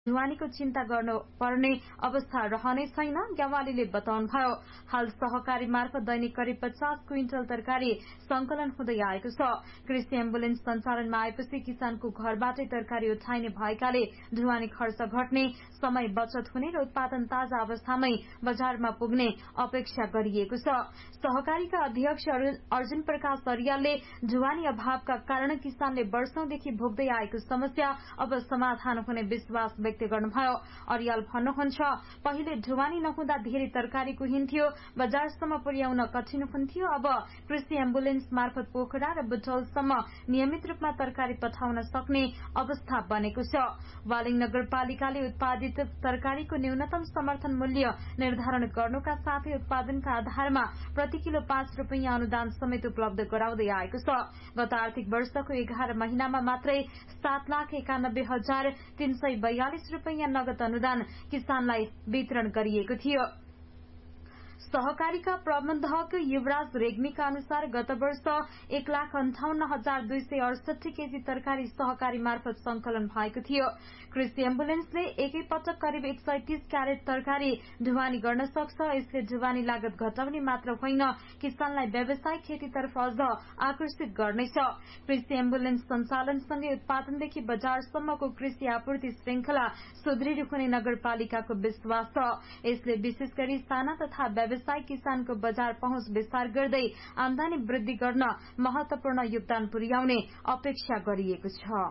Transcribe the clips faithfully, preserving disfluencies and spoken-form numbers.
ढुवानीको चिन्ता गर्नु पर्ने अवस्था रहने छैन। ग्यावालीले बताउनुभयो। हाल सहकारी मार्फत दैनिक करिब पचास क्विन्टल तरकारी संकलन हुँदै आएको छ। कृषि एम्बुलेन्स सञ्चालनमा आएपछि किसानको घरबाटै तरकारी उठाइने भएकाले ढुवानी खर्च घट्ने, समय बचत हुने र उत्पादन ताजा अवस्थामै बजारमा पुग्ने अपेक्षा गरिएको छ। सहकारीका अध्यक्ष अर्जुन प्रकाश अर्यालले ढुवानी अभावका कारण किसानले वर्षौंदेखि भोग्दै आएको समस्या अब समाधान हुने विश्वास व्यक्त गर्नुभयो। अर्याल भन्नुहुन्छ, पहिले ढुवानी नहुँदा धेरै तरकारी कुहिन्थ्यो, बजारसम्म पुर्याउन कठिन हुन्थ्यो। अब कृषि एम्बुलेन्स मार्फत पोखरा र बुटौलसम्म नियमित रूपमा तरकारी पठाउन सक्ने अवस्था बनेको छ। वालिङ नगरपालिकाले उत्पादित तरकारीको न्यूनतम समर्थन मूल्य निर्धारण गर्नुका साथै उत्पादनका आधारमा प्रति किलो पाँच रूपियाँ अनुदान समेत उपलब्ध गराउँदै आएको छ। गत आर्थिक वर्षको एघार महिनामा मात्रै सात लाख एकानब्बे हजार तीन सय बयालिस रूपियाँ नगद अनुदान किसानलाई वितरण गरिएको थियो। सहकारीका प्रबन्धक युवराज रेग्मीका अनुसार गत वर्ष एक लाख अन्ठाउन्न हजार दुई सय अडसठी केजी तरकारी सहकारी मार्फत संकलन भएको थियो। कृषि एम्बुलेन्सले एकै पटक करिब एक सय तीस क्यारेट तरकारी ढुवानी गर्न सक्छ। यसले ढुवानी लागत घटाउने मात्र होइन, किसानलाई व्यावसायिक खेतीतर्फ अझ आकर्षित गर्नेछ। कृषि एम्बुलेन्स सञ्चालनसँगै उत्पादनदेखि बजारसम्मको कृषि आपूर्ति श्रृंखला सुदृढ हुने नगरपालिकाको विश्वास छ। यसले विशेष गरी साना तथा व्यवसायिक किसानको बजार पहुँच विस्तार गर्दै आमदानी वृद्धि गर्न महत्वपूर्ण योगदान पुर्याउने अपेक्षा गरिएको छ।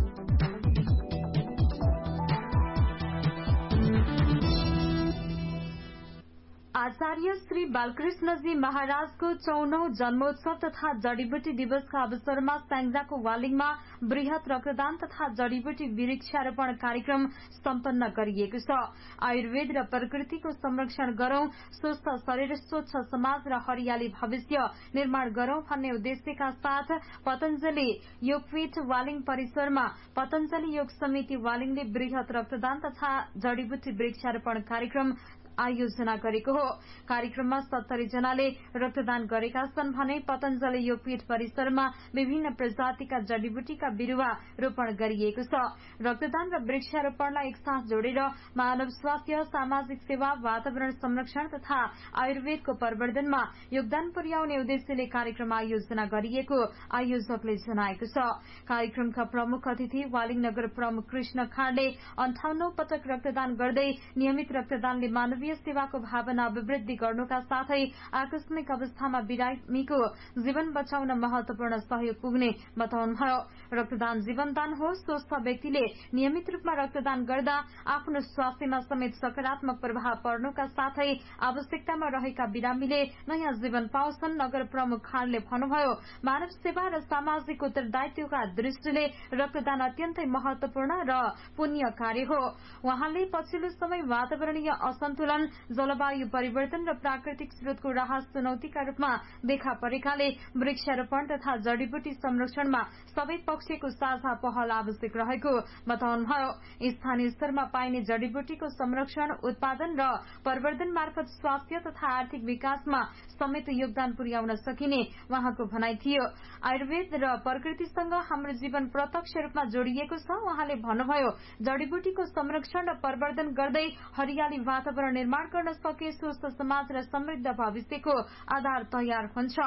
आचार्य श्री बालकृष्णजी महाराजको चौनौ जन्मोत्सव तथा जड़ीबुटी दिवसका अवसरमा स्याङ्जाको वालिङमा वृहत रक्तदान तथा जड़ीबुटी वृक्षारोपण कार्यक्रम सम्पन्न गरिएको छ। आयुर्वेद र प्रकृतिको संरक्षण गरौं, स्वस्थ शरीर स्वच्छ समाज र हरियाली भविष्य निर्माण गरौं भन्ने उद्देश्यका साथ पतञ्जलि योगपीठ वालिङ परिसरमा पतञ्जलि योग समिति वालिङले वृहत रक्तदान तथा जड़ीबुटी वृक्षारोपण कार्यक्रम आयोजना गरेको हो। कार्यक्रममा सत्तरी जनाले रक्तदान गरेका छन् भने पतञ्जलि योगपीठ परिसरमा विभिन्न प्रजातिका जड़ीबुटीका बिरूवा रोपण गरिएको छ। रक्तदान र वृक्षारोपणलाई एकसाथ जोडेर मानव स्वास्थ्य, सामाजिक सेवा, वातावरण संरक्षण तथा आयुर्वेदको प्रवर्धनमा योगदान पुर्याउने उद्देश्यले कार्यक्रम आयोजना गरिएको आयोजकले जनाएको छ। कार्यक्रमका प्रमुख अतिथि वालिङ नगर प्रमुख कृष्ण खाँडले अन्ठाउन्नौ पटक रक्तदान गर्दै नियमित रक्तदानले मानवीय सेवाको भावना अभिवृद्धि गर्नुका साथै आकस्मिक अवस्थामा बिरामीको जीवन बचाउन महत्वपूर्ण सहयोग पुग्ने बताउनुभयो। रक्तदान जीवनदान हो। स्वस्थ व्यक्तिले नियमित रूपमा रक्तदान गर्दा आफ्नो स्वास्थ्यमा समेत सकारात्मक प्रभाव पर्नुका साथै आवश्यकतामा रहेका बिरामीले नयाँ जीवन पाउँछन्। नगर प्रमुख खानले भन्नुभयो, मानव सेवा र सामाजिक उत्तरदायित्वका दृष्टिले रक्तदान अत्यन्तै महत्वपूर्ण र पुण्य कार्य हो। उहाँले पछिल्लो समय वातावरणीय असन्तुलन, जलवायु परिवर्तन र प्राकृतिक स्रोतको राहत चुनौतीका रूपमा देखा परेकाले वृक्षारोपण तथा जड़ीबुटी संरक्षणमा सबै पक्षको साझा पहल आवश्यक रहेको बताउनुभयो। स्थानीय स्तरमा पाइने जड़ीबुटीको संरक्षण, उत्पादन र प्रवर्धन मार्फत स्वास्थ्य तथा आर्थिक विकासमा समेत योगदान पुर्याउन सकिने उहाँको भनाइ थियो। आयुर्वेद र प्रकृतिसँग हाम्रो जीवन प्रत्यक्ष रूपमा जोडिएको छ। उहाँले भन्नुभयो, जड़ीबुटीको संरक्षण र प्रवर्धन गर्दै हरियाली वातावरण निर्माण गर्न सके स्वस्थ समाज र समृद्ध भविष्यको आधार तयार हुन्छ।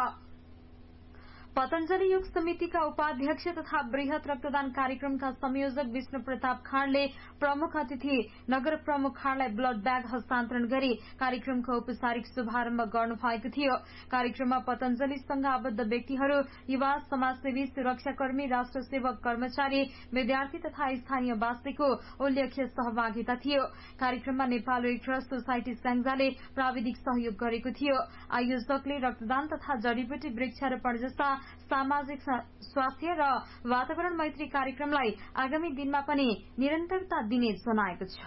पतञ्जलि योग समितिका उपाध्यक्ष तथा वृहत रक्तदान कार्यक्रमका संयोजक विष्णु प्रताप खाँडले प्रमुख अतिथि नगर प्रमुख खाँडलाई ब्लड ब्याग हस्तान्तरण गरी कार्यक्रमको औपचारिक शुभारम्भ गर्नुभएको थियो। कार्यक्रममा पतञ्जलिसँग आबद्ध व्यक्तिहरू, युवा, समाजसेवी, सुरक्षाकर्मी, राष्ट्र सेवक, कर्मचारी, विद्यार्थी तथा स्थानीय वासीको उल्लेख्य सहभागिता थियो। कार्यक्रममा नेपाल रेड क्रस सोसाइटी स्याङ्जाले प्राविधिक सहयोग गरेको थियो। आयोजकले रक्तदान तथा जड़ीबुटी वृक्षारोपण जस्ता सामाजिक, स्वास्थ्य र वातावरण मैत्री कार्यक्रमलाई आगामी दिनमा पनि निरन्तरता दिने जनाएको छ।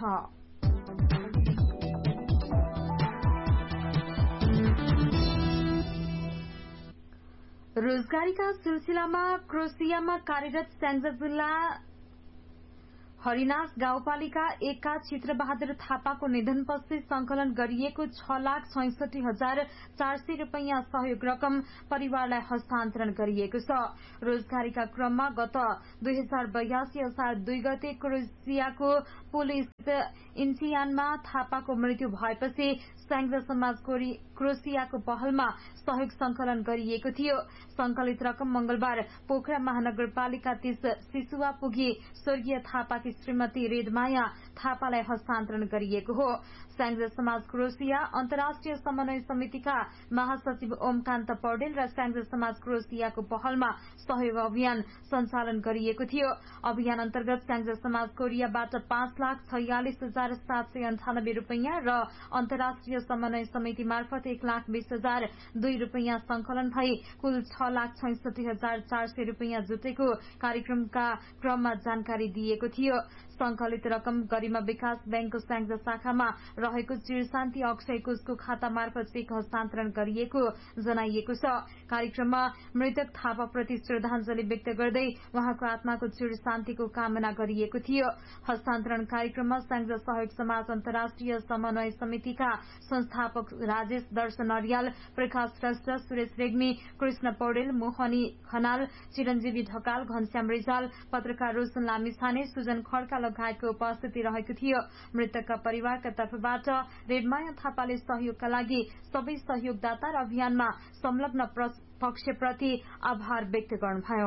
रोजगारीका सिलसिलामा क्रोसियामा कार्यरत स्याङ्जा जिल्ला हरिनास गाउँपालिका एकका चित्रबहादुर थापाको निधनपछि संकलन गरिएको छ लाख छैसठी हजार चार सय रूपियाँ सहयोग रकम परिवारलाई हस्तान्तरण गरिएको छ। रोजगारीका क्रममा गत दुई हजार बयासी असार दुई गते क्रोएसियाको पुलिस इन्सियानमा थापाको मृत्यु भएपछि संयुक्त समाज क्रोएसियाको पहलमा सहयोग संकलन गरिएको थियो। संकलित रकम मंगलबार पोखरा महानगरपालिका तीस सिसुवा पुगी स्वर्गीय थापाकी श्रीमती रेदमाया थापालाई हस्तान्तरण गरिएको हो। संयुक्त समाज क्रोएसिया अन्तर्राष्ट्रिय समन्वय समितिका महासचिव ओमकान्त पौडेल र संयुक्त समाज क्रोएसियाको पहलमा सहयोग अभियान सञ्चालन गरिएको थियो। अभियान अन्तर्गत संयुक्त समाज कोरियाबाट पाँच लाख छयालिस हजार सात सय अन्ठानब्बे रूपियाँ र अन्तर्राष्ट्रिय समन्वय समिति मार्फत एक लाख बीस हजार दुई रूपियाँ संकलन भई कुल छ लाख छैसठी हजार चार सय रूपियाँ जुटेको कार्यक्रमका क्रममा जानकारी दिएको थियो। संकलित रकम गरिमा विकास बैंकको संयुक्त शाखामा रहेको चिरशान्ति अक्षय कोषको खाता मार्फत चेक हस्तान्तरण गरिएको जनाइएको छ। कार्यक्रममा मृतक थापाप्रति श्रद्धाञ्जली व्यक्त गर्दै उहाँको आत्माको चिरशान्तिको कामना गरिएको थियो। हस्तान्तरण कार्यक्रममा संयुक्त सहयोग समाज अन्तर्राष्ट्रिय समन्वय समितिका संस्थापक राजेश दर्शन अर्याल, प्रकाश श्रेष्ठ, सुरेश रेग्मी, कृष्ण पौडेल, मोहनी खनाल, चिरञ्जीवी ढकाल, घनश्याम रिजाल, पत्रकार रोशन लामिछाने, सुजन खड्का लगायतको उपस्थिति रहेको थियो। मृतकका परिवारका तर्फबाट रेडमाया थापाले सहयोगका लागि सबै सहयोगदाता र अभियानमा संलग्न पक्षप्रति आभार व्यक्त गर्नुभयो।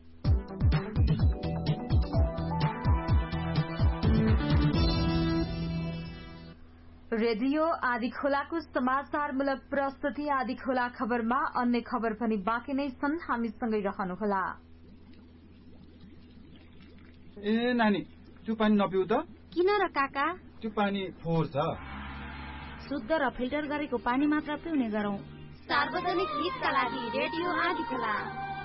रेडियो आदिखोलाको समाचारमूलक प्रस्तुति आदिखोला खबरमा अन्य खबर पनि बाँकी नै छन्, हामीसँगै रहनुहोला। ए नानी, त्यो पानी नपिउ त। किन र काका? त्यो पानी फोहोर छ। शुद्ध र फिल्टर गरेको पानी मात्र पिउने गरौँ। सार्वजनिक हितका लागि रेडियो आदिखोला।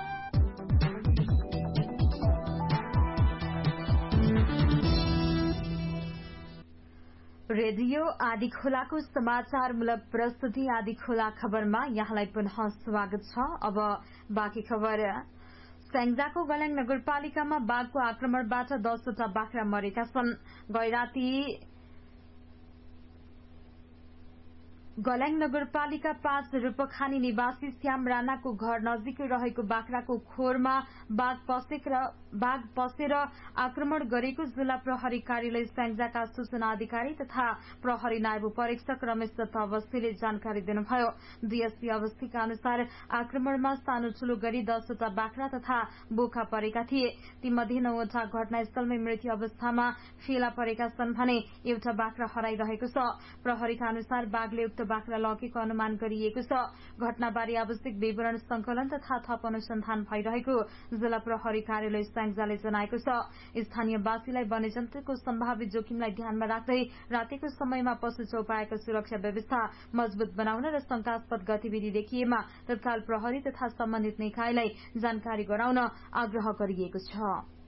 रेडियो आदिखोलाको समाचारमूलक प्रस्तुति आदिखोला खबरमा यहाँलाई पुनः स्वागत छ। अब बाँकी खबर। स्याङ्जाको गल्याङ नगरपालिकामा बाघको आक्रमणबाट दसवटा बाख्रा मरेका छन्। गैराती गल्याङ नगरपालिका पाँच रूपखानी निवासी श्याम राणाको घर नजिकै रहेको बाख्राको खोरमा बाघ पसेर बाघ पसेर आक्रमण गरेको जिल्ला प्रहरी कार्यालय स्याङ्जाका सूचना अधिकारी तथा प्रहरी नायब परीक्षक रमेश दत्त अवस्थीले जानकारी दिनुभयो। डीएसपी अवस्थीका अनुसार आक्रमणमा सानो ठूलो गरी दसवटा बाख्रा तथा बोका परेका थिए। तीमध्ये नौवटा घटनास्थलमै मृत्यु अवस्थामा फेला परेका छन् भने एउटा बाख्रा हराइरहेको छ। प्रहरीका अनुसार बाघले उक्त बाख्रा लगेको अनुमान गरिएको छ। घटनाबारे आवश्यक विवरण संकलन तथा थप अनुसन्धान भइरहेको जिल्ला प्रहरी कार्यालय स्याङ्जाले जनाएको छ। स्थानीयवासीलाई वन्यजन्तुको सम्भावित जोखिमलाई ध्यानमा राख्दै रातिको समयमा पशु चौपायाको सुरक्षा व्यवस्था मजबूत बनाउन र शंकास्पद गतिविधि देखिएमा तत्काल प्रहरी तथा सम्बन्धित निकायलाई जानकारी गराउन आग्रह गरिएको छ।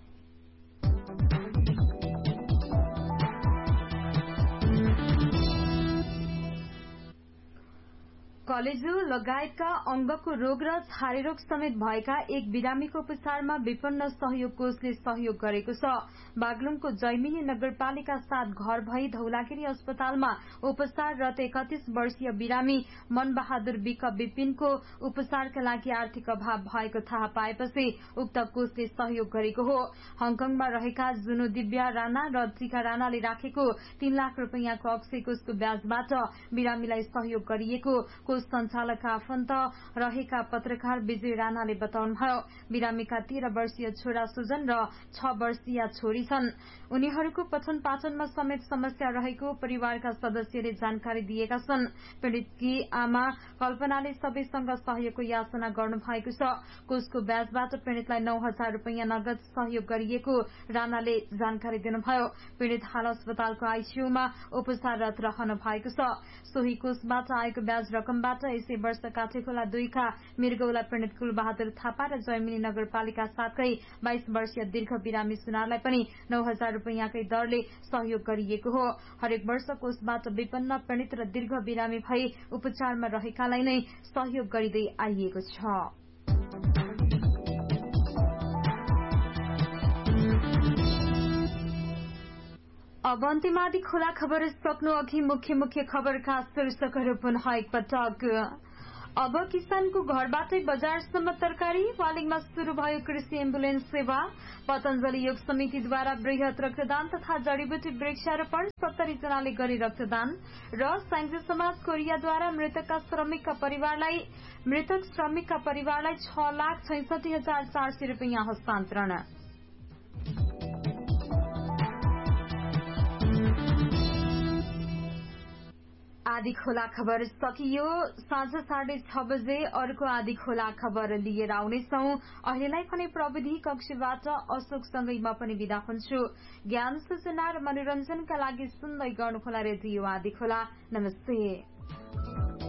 कलेजो लगायतका अंगको रोग र छारे रोग समेत भएका एक बिरामीको उपचारमा विपन्न सहयोग कोषले सहयोग गरेको छ। बागलुङको जैमिनी नगरपालिका सात घर भई धौलागिरी अस्पतालमा उपचाररत एकतीस वर्षीय बिरामी मनबहादुर विक विपिनको उपचारका लागि आर्थिक अभाव भएको थाहा पाएपछि उक्त कोषले सहयोग गरेको हो। हङकङमा रहेका जुनु दिव्या राणा र टीका राणाले राखेको तीन लाख रूपियाँको अक्षय कोषको ब्याजबाट बिरामीलाई सहयोग गरिएको कोष संचालक आफन्त रहेका पत्रकार विजय राणाले बताउनुभयो। बिरामीका तेह्र वर्षीय छोरा सुजन र छ वर्षीय छोरी छन्। उनीहरूको पठन पाठनमा समेत समस्या रहेको परिवारका सदस्यले जानकारी दिएका छन्। पीड़ितकी आमा कल्पनाले सबैसँग सहयोगको याचना गर्नु भएको छ। कोषको ब्याजबाट पीड़ितलाई नौ हजार रूपियाँ नगद सहयोग गरिएको राणाले जानकारी दिनुभयो। पीड़ित हाल अस्पतालको आईसीयूमा उपचाररत रहनु भएको छ। सोही कोषबाट आएको ब्याज रकमबाट यसै वर्ष काठेखोला दुईका मृगौला पीड़ित कुलबहादुर थापा र जैमिनी नगरपालिका सातकै बाइस वर्षीय दीर्घ बिरामी सुनारलाई पनि नौ हजार रूपियाँकै दरले सहयोग गरिएको हो। हरेक वर्ष कोषबाट विपन्न पीड़ित र दीर्घ बिरामी भई उपचारमा रहेकालाई नै सहयोग गरिँदै आइएको छ। अब अन्त्यमा आदि खोला खबर सक्नु अघि मुख्य मुख्य खबरका शीर्षकहरू पुनः एकपटक। अब किसानको घरबाटै बजारसम्म तरकारी। वालिङमा शुरू भयो कृषि एम्बुलेन्स सेवा। पतञ्जलि योग समितिद्वारा वृहत रक्तदान तथा जडीबुटी वृक्षारोपण। सत्तरी जनाले गरी रक्तदान। र साङ्जे समाज कोरियाद्वारा मृतकका श्रमिकका परिवारलाई मृतक श्रमिकका परिवारलाई छ लाख छैसठी हजार चार सय रूपियाँ हस्तान्तरण। आदि खोला खबर सकियो। साँझ साढे छ बजे अर्को आदि खोला खबर लिएर आउनेछौ। अहिलेलाई भने प्रविधि कक्षबाट अशोकसँगै म पनि विदा हुन्छु। ज्ञान सूचना र मनोरञ्जनका लागि सुन्दै गर्नुहोला रेडियो आदि खोला। नमस्ते।